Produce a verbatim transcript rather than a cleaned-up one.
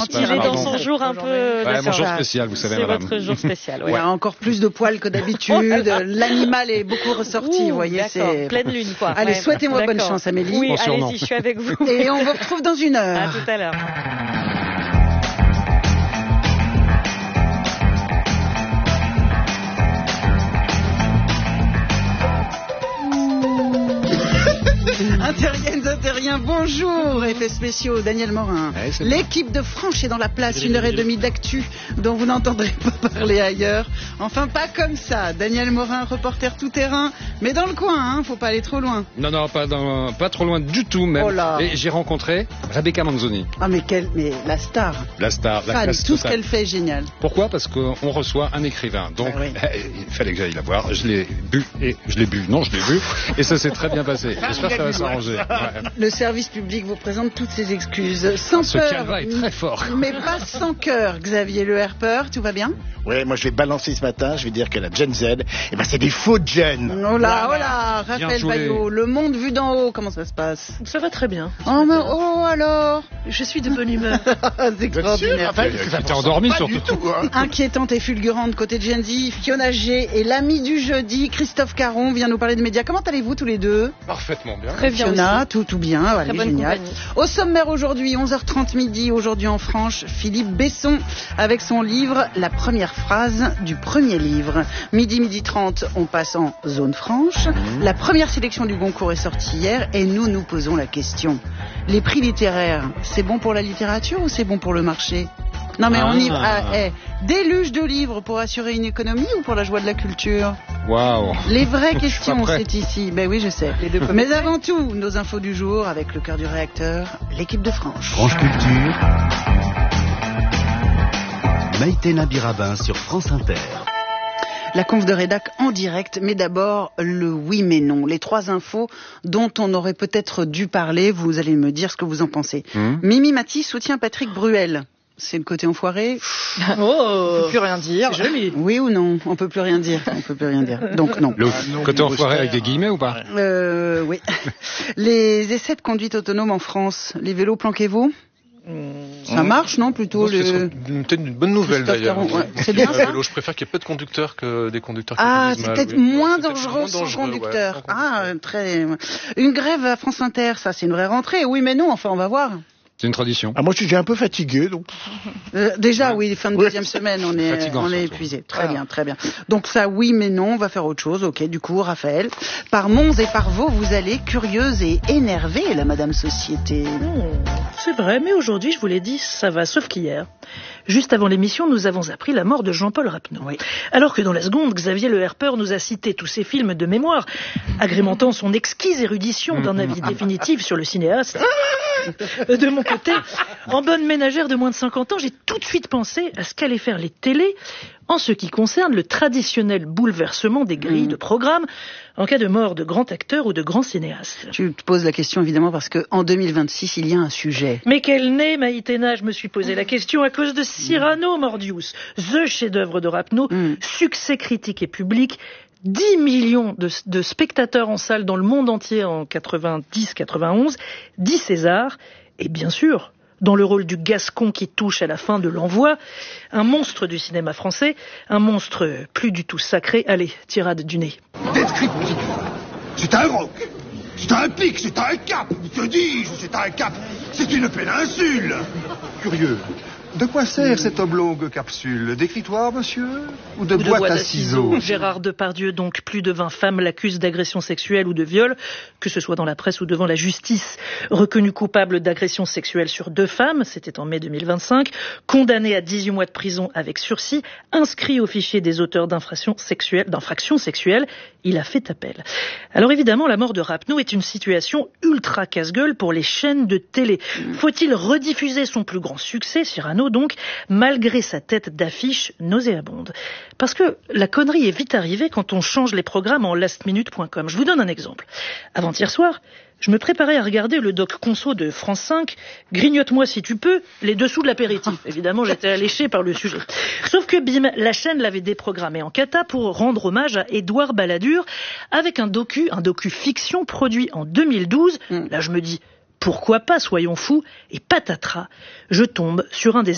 Il est dans son jour un peu... Ouais, mon jour spécial, vous savez, c'est madame. C'est votre jour spécial, oui. Il y a encore plus de poils que d'habitude. L'animal est beaucoup ressorti, vous voyez. C'est pleine lune, quoi. Allez, ouais. souhaitez-moi bonne chance, Amélie. Oui, allez-y, je suis avec vous. Et on vous retrouve dans une heure. À tout à l'heure. Intériennes, intériens, bonjour, effets spéciaux, Daniel Morin. Ouais, L'équipe de Franche est dans la place, une heure et demie d'actu dont vous n'entendrez pas parler ailleurs. Enfin, pas comme ça. Daniel Morin, reporter tout-terrain, mais dans le coin, hein, faut pas aller trop loin. Non, non, pas, dans, pas trop loin du tout même. Oh là. Et j'ai rencontré Rebecca Manzoni. Ah, mais, quelle, mais la star. La star, la Fan, classe tout ce totale. qu'elle fait est génial. Pourquoi ? Parce qu'on reçoit un écrivain. Donc, Ah oui. il fallait que j'aille la voir. Je l'ai bu et je l'ai bu. Non, je l'ai bu. Et ça s'est très bien passé. J'espère que ça va s'arranger. Ouais. Le service public vous présente toutes ses excuses. Sans Ce peur, calva est très fort. mais pas sans cœur. Xavier Le Herper, tout va bien ? Ouais, moi je vais balancer ce matin, je vais dire que la Gen Z, eh ben c'est des faux jeunes. Oh là, oh là, Raphaël joué. Baillot, le monde vu d'en haut, comment ça se passe ? Ça va très bien. Oh, mais, oh alors. Je suis de bonne humeur. C'est extraordinaire. Raphaël, Tu que ça t'es vous endormi, ressemble pas surtout. du tout, hein. Inquiétante et fulgurante côté de Gen Z, Fiona G et l'ami du jeudi, Christophe Caron, vient nous parler de médias. Comment allez-vous tous les deux ? Parfaitement bien. Très bien Fiona, aussi. tout, tout bien, allez, bonne génial. compagnie. Au sommaire aujourd'hui, onze heures trente midi, aujourd'hui en Franche, Philippe Besson avec son livre La première phrase du premier livre. Midi, midi trente, on passe en zone franche. La première sélection du Goncourt est sortie hier et nous nous posons la question. Les prix littéraires, c'est bon pour la littérature ou c'est bon pour le marché ? Non mais on y va. Ah, eh, déluge de livres pour assurer une économie ou pour la joie de la culture ? Waouh. Les vraies Je suis questions, pas prêt. c'est ici. Ben oui, je sais. Mais avant tout, nos infos du jour avec le cœur du réacteur, l'équipe de Franche. France Culture, Maïtena Birabin sur France Inter. La conf de rédac en direct, mais d'abord le oui mais non. Les trois infos dont on aurait peut-être dû parler, vous allez me dire ce que vous en pensez. Mmh. Mimi Mati soutient Patrick Bruel. C'est le côté enfoiré. Oh, on peut plus rien dire. C'est joli. Oui ou non ? On peut plus rien dire. On peut plus rien dire. Donc non. Le non, côté du enfoiré Booster. avec des guillemets ou pas ? Euh, oui. Les essais de conduite autonome en France. Les vélos, planquez-vous ? Ça marche, non, plutôt Moi, ce le... serait une- peut-être une bonne nouvelle Christophe d'ailleurs. Caron, ouais. Moi, C'est qui bien vais à ça vélo, je préfère qu'il y ait peu de conducteurs que des conducteurs qui Ah, conduisent c'est mal, peut-être oui. moins C'est peut-être dangereux moins sans dangereux, ouais, conducteur. sans Ah, conducteur. très... Une grève à France Inter, ça c'est une vraie rentrée. Oui, mais non, enfin on va voir. C'est une tradition. Ah, moi je suis déjà un peu fatigué, donc. Euh, déjà, oui, fin de Ouais. deuxième semaine, on est, Fatigant, on est surtout. épuisé. Très Ah. bien, très bien. Donc ça, oui, mais non, on va faire autre chose. Ok, du coup, Raphaël, par Mons et par Vaux, vous allez curieuse et énervée, la Madame Société. Hmm, c'est vrai, mais aujourd'hui, je vous l'ai dit, ça va, sauf qu'hier. Juste avant l'émission, nous avons appris la mort de Jean-Paul Rapneau. Oui. Alors que dans la seconde, Xavier Le Herper nous a cité tous ses films de mémoire, agrémentant son exquise érudition d'un avis définitif sur le cinéaste. De mon côté, en bonne ménagère de moins de cinquante ans, j'ai tout de suite pensé à ce qu'allaient faire les télés en ce qui concerne le traditionnel bouleversement des grilles de programme en cas de mort de grands acteurs ou de grands cinéastes. Tu te poses la question évidemment parce que en deux mille vingt-six, il y a un sujet. Mais quel nez, Maïtena, je me suis posé la question à cause de Cyrano Mordius, the chef-d'œuvre de Rapneau, Mm. succès critique et public, dix millions de, de spectateurs en salle dans le monde entier en quatre-vingt-dix quatre-vingt-onze, dix Césars, et bien sûr, dans le rôle du Gascon qui touche à la fin de l'envoi, un monstre du cinéma français, un monstre plus du tout sacré. Allez, tirade du nez. Descriptif. C'est un roc. C'est un pic. C'est un cap. Que dis-je ? C'est un cap. C'est une péninsule. Curieux. De quoi sert cette oblongue capsule ? D'écritoire, monsieur ? Ou de Ou de boîte à ciseaux ? Gérard Depardieu, donc plus de vingt femmes l'accusent d'agression sexuelle ou de viol, que ce soit dans la presse ou devant la justice. Reconnu coupable d'agression sexuelle sur deux femmes, c'était en mai deux mille vingt-cinq, condamné à dix-huit mois de prison avec sursis, inscrit au fichier des auteurs d'infractions sexuelles, d'infractions sexuelles, il a fait appel. Alors évidemment, la mort de Rapneau est une situation ultra casse-gueule pour les chaînes de télé. Faut-il rediffuser son plus grand succès, Cyrano donc, malgré sa tête d'affiche nauséabonde? Parce que la connerie est vite arrivée quand on change les programmes en last minute point com. Je vous donne un exemple. Avant-hier soir, je me préparais à regarder le doc conso de France cinq, grignote-moi si tu peux, les dessous de l'apéritif. Évidemment, j'étais alléché par le sujet. Sauf que bim, la chaîne l'avait déprogrammé en cata pour rendre hommage à Édouard Balladur avec un docu, un docu-fiction produit en deux mille douze. Là, je me dis, pourquoi pas, soyons fous, et patatras, je tombe sur un des